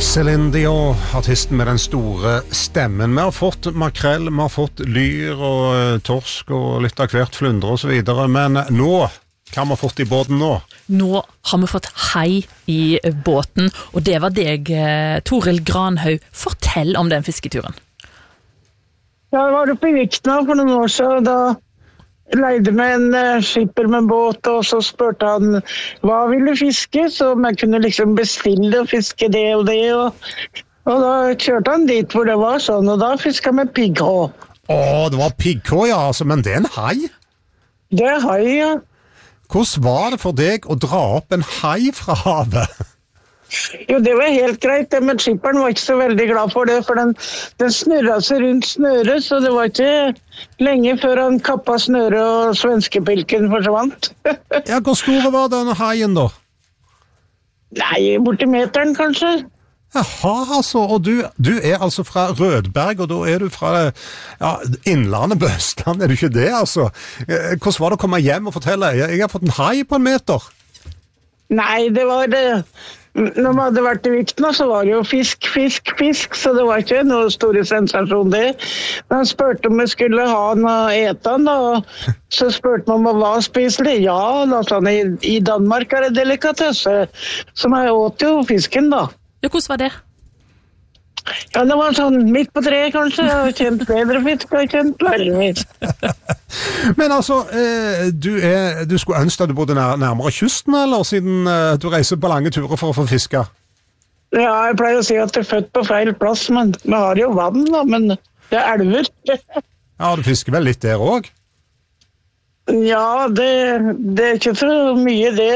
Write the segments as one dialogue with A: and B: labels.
A: Céline Dion, artisten med den store stemmen. Vi har fått makrell, vi har fått lyr og torsk og litt av hvert flunder og så videre, men nå, hva har vi fått i båten nå?
B: Nå har vi fått hei i båten, og det var deg, Toril Granhaug. Fortell om den fisketuren.
C: Ja, jeg var oppe i Vikna for noen år siden, da leide meg en skipper med båt, og så spurte han hva ville fiske, så man kunne liksom bestille og fiske det og det, og da kjørte han dit hvor det var sånn, og da fisket med pigghå.
A: Det var pigghå, ja, altså, men det er en hai?
C: Det er hai, ja.
A: Hvordan var det for deg å dra opp en hai fra havet?
C: Jo, det var helt greit, men skipperen var ikke så veldig glad for det, for den snurret seg rundt snøret, så det var ikke lenge før han kappet snøret og svenskepilken forsvant.
A: Ja, hvor store var denne haien da?
C: Nei, borti meteren kanskje.
A: Jaha, altså, og du er altså fra Rødberg, og da er du fra innlandet på Østland, er du ikke det, altså? Hvordan var det å komme hjem og fortelle? Jeg har fått en hai på en meter. Nei,
C: det var det. Når man hadde vært i Vikna, så var det jo fisk, så det var ikke noe store sensasjon det. Men han spurte om jeg skulle ha noe etan, og så spurte man om hva spiser det. Ja, da sa han, i Danmark er det delikatesse, så jeg åt jo fisken da.
B: Ja, hvordan var det?
C: Ja, det var sånn midt på treet kanskje, jeg har kjent bedre fisk, og kjent verre fisk.
A: Men altså, du skulle ønske at du bodde nærmere kysten, eller siden du reiser på lange turer for å få fiske?
C: Ja, jeg pleier å si at jeg er født på feil plass, men vi har jo vann da, men det er elver.
A: Ja, du fisker vel litt der også?
C: Ja, det er ikke så mye det.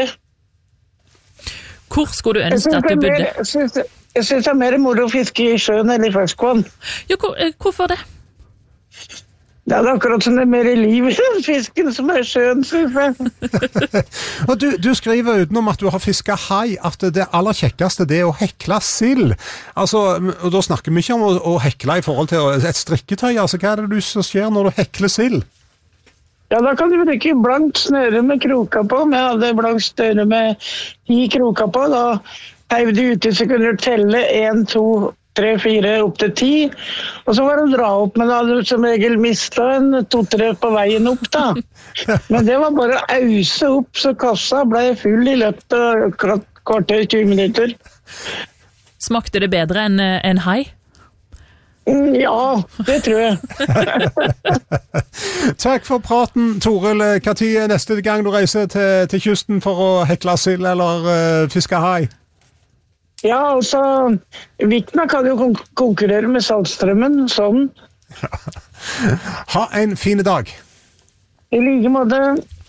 B: Hvor skulle du ønske at du bodde?
C: Jeg synes det er mer moro å fiske i sjøen eller i ferskvann.
B: Ja, hvorfor det?
C: Det er akkurat som det er mer liv i den fisken som er sjøen, synes jeg.
A: Og du skriver utenom at du har fisket hai, at det aller kjekkeste det er å hekle sild. Altså, og da snakker vi ikke om å hekle i forhold til et strikketøy. Altså, hva er det som skjer når du hekler sild?
C: Ja, da kan du bruke blankt snøre med kroka på. Vi hadde blankt snøre med 10 kroka på, da heiv du ute, så kunne du telle 1, 2, 3, 4, opp til 10. Og så var det å dra opp, men da hadde du som regel mistet en 2-3 på veien opp da. Men det var bare å ause opp, så kassa ble full i løpet av kvarter 20 minutter.
B: Smakte det bedre enn hai?
C: Ja, det tror jeg.
A: Takk for praten, Toril. Hva tid er neste gang du reiser til kysten for å hekle sild eller fiske hai?
C: Ja, altså, Vikna kan jo konkurrere med Saltstrømmen, sånn.
A: Ha en fin dag.
C: I like måte.